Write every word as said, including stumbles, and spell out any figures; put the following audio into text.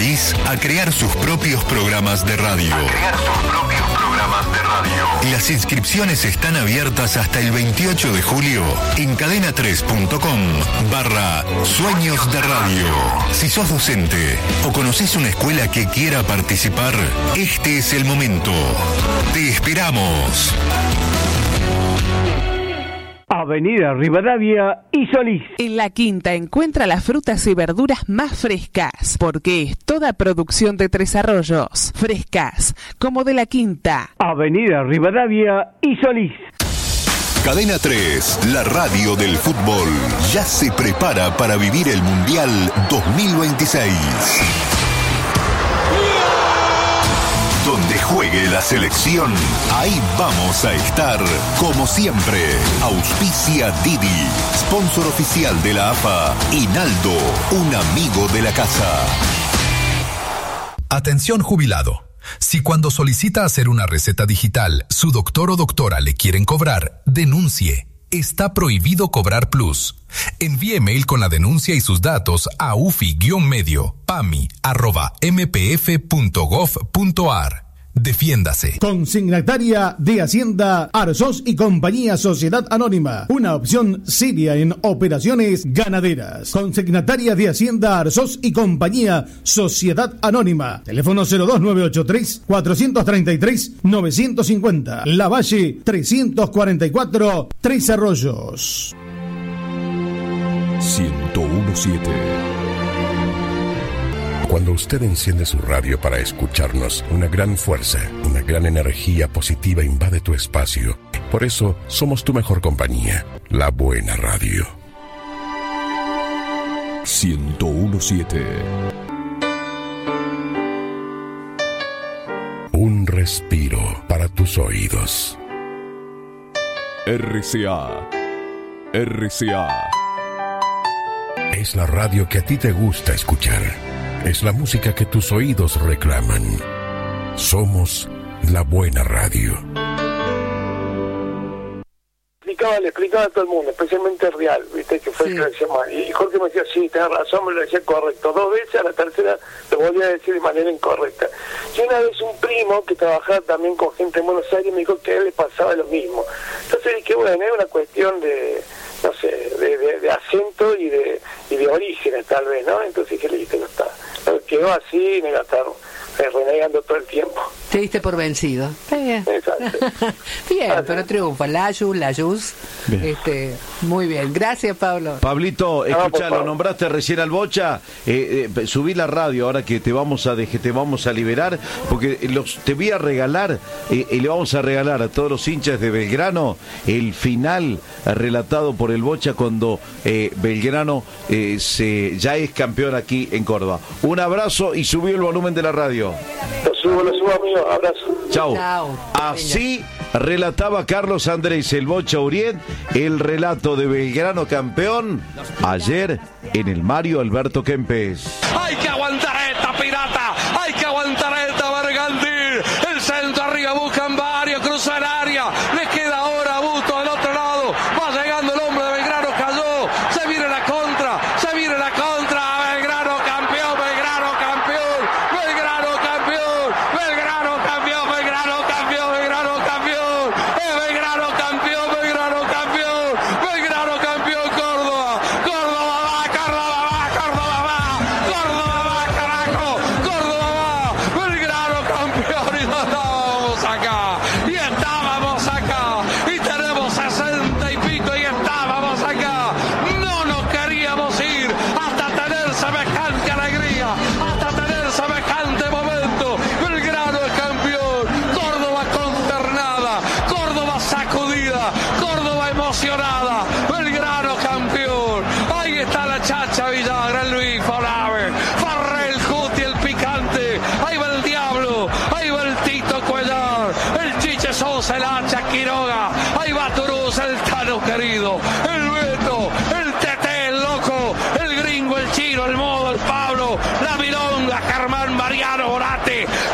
país a crear sus propios programas de radio. A crear sus propios programas de radio. Las inscripciones están abiertas hasta el veintiocho de julio en cadena tres punto com barra Sueños de Radio. Si sos docente o conocés una escuela que quiera participar, este es el momento. Te esperamos. Avenida Rivadavia y Solís. En La Quinta encuentra las frutas y verduras más frescas, porque es toda producción de Tres Arroyos. Frescas, como de La Quinta. Avenida Rivadavia y Solís. Cadena tres, la radio del fútbol, ya se prepara para vivir el Mundial dos mil veintiséis. Donde juegue la selección, ahí vamos a estar, como siempre. Auspicia Didi, sponsor oficial de la A F A, y Naldo, un amigo de la casa. Atención jubilado. Si cuando solicita hacer una receta digital, su doctor o doctora le quieren cobrar, denuncie. Está prohibido cobrar plus. Envíe mail con la denuncia y sus datos a ufi-medio pami arroba mpf punto gov punto ar. Defiéndase. Consignataria de Hacienda Arzós y Compañía Sociedad Anónima, una opción seria en operaciones ganaderas. Consignataria de Hacienda Arzós y Compañía Sociedad Anónima. Teléfono cero dos nueve ocho tres cuatro tres tres nueve cinco cero. La Valle trescientos cuarenta y cuatro, Tres Arroyos. ciento uno punto siete. Cuando usted enciende su radio para escucharnos, una gran fuerza, una gran energía positiva invade tu espacio. Por eso, somos tu mejor compañía, la buena radio. ciento uno punto siete. Un respiro para tus oídos. R C A. R C A. Es la radio que a ti te gusta escuchar. Es la música que tus oídos reclaman. Somos la buena radio. Explicaba, le explicaba a todo el mundo, especialmente el Real, viste, que fue sí. el que decía mal. Y Jorge me decía, sí, tenés razón, me lo decía correcto. Dos veces, a la tercera lo volvía a decir de manera incorrecta. Y una vez un primo que trabajaba también con gente en Buenos Aires me dijo que a él le pasaba lo mismo. Entonces dije, bueno, es una cuestión de, no sé, de, de, de acento y de, y de orígenes tal vez, ¿no? Entonces dije, listo, no está. Quedó así, me la estar renegando todo el tiempo. Te diste por vencido. Está bien. Exacto. Bien, así. Pero triunfa. Layus, Layus. Este, muy bien. Gracias, Pablo. Pablito, escucha, lo nombraste recién al Bocha. Eh, eh, subí la radio ahora que te vamos a deje, te vamos a liberar, porque los te voy a regalar eh, y le vamos a regalar a todos los hinchas de Belgrano el final relatado por el Bocha cuando eh, Belgrano eh, se ya es campeón aquí en Córdoba. Un abrazo y subió el volumen de la radio. Lo subo, lo subo, amigo. Abrazo. Chau. Así relataba Carlos Andrés el Bocha Uriet el relato de Belgrano campeón ayer en el Mario Alberto Kempes. Hay que aguantar esta pirata, hay que aguantar esta Bergantín. El centro arriba, buscan varios, cruza el área, le queda ahora a Busto del otro lado, va llegando el hombre de Belgrano, cayó, se viene la contra, se viene la contra, Belgrano campeón, Belgrano campeón, Belgrano campeón, Belgrano campeón, Belgrano campeón, Belgrano campeón, es Belgrano campeón, Belgrano campeón, Belgrano campeón, Córdoba, Córdoba va, Córdoba va, Córdoba va, Córdoba va, carajo, Córdoba va, Belgrano campeón, y no estábamos acá, y estábamos acá, y tenemos sesenta y pico, y estábamos acá, no nos queríamos ir hasta tener semejante alegría, hasta tener semejante momento. Belgrano es campeón, Córdoba consternada, Córdoba sacudida, Córdoba emocionada, Belgrano campeón. Ahí está la Chacha Villagra, el Luis Folave, Farrell, Juti, el picante, ahí va el Diablo, ahí va el Tito Cuellar, el Chiche Sosa, el Hacha Quiroga, ahí va Turuz, el Tano querido, el Beto, el Tete, el Loco, el Gringo, el Chino, el Modo, el Pablo, la Milonga, Germán, Mariano, Orate,